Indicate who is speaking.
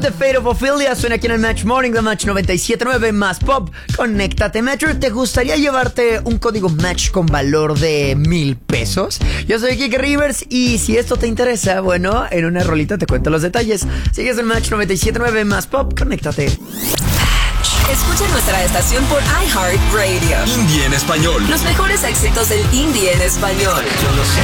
Speaker 1: The Fate of Ophelia suena aquí en el Match Morning de Match 97.9 más Pop. Conéctate, Metro. ¿Te gustaría llevarte un código Match con valor de 1,000 pesos? Yo soy Kike Rivers y si esto te interesa, bueno, en una rolita te cuento los detalles. Sigues en Match 97.9 más Pop. Conéctate.
Speaker 2: Escucha nuestra estación por iHeartRadio.
Speaker 3: Indie en español.
Speaker 2: Los mejores éxitos del indie en español.
Speaker 4: Yo lo sé,